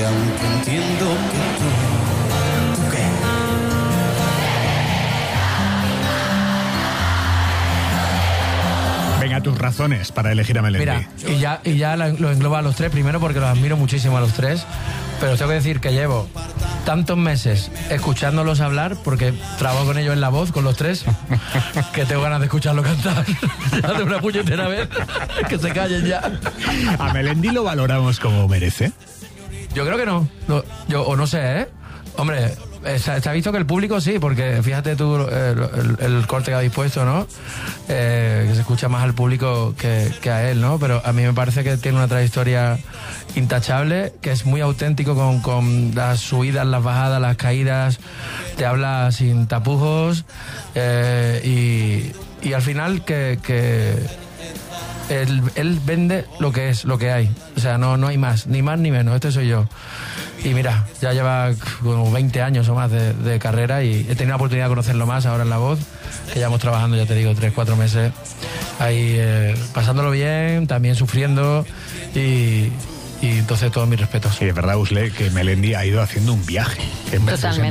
aunque entiendo que ¿tú qué? Venga, tus razones para elegir a Melendi. Mira, y ya lo engloba a los tres, primero porque los admiro muchísimo a los tres, pero os tengo que decir que llevo tantos meses escuchándolos hablar, porque trabajo con ellos en La Voz, con los tres, que tengo ganas de escucharlo cantar ya de una puñetera vez, que se callen ya. ¿A Melendi lo valoramos como merece? Yo creo que no, no sé, ¿eh? Hombre, se ha visto que el público sí, porque fíjate tú el corte que habéis puesto, ¿no? Que se escucha más al público que a él, ¿no? Pero a mí me parece que tiene una trayectoria intachable, que es muy auténtico con las subidas, las bajadas, las caídas, te habla sin tapujos y al final que él vende lo que es, lo que hay. O sea, no hay más ni menos, este soy yo. Y mira, ya lleva como 20 años o más de carrera y he tenido la oportunidad de conocerlo más ahora en La Voz, que llevamos trabajando, ya te digo, 3-4 meses ahí pasándolo bien, también sufriendo y entonces todos mis respetos. Y de verdad, Usle, que Melendi ha ido haciendo un viaje. Totalmente.